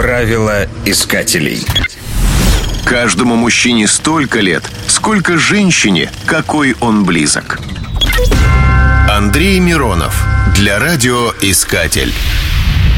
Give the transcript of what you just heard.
Правила искателей. Каждому мужчине столько лет, сколько женщине, какой он близок. Андрей Миронов для радиоискатель.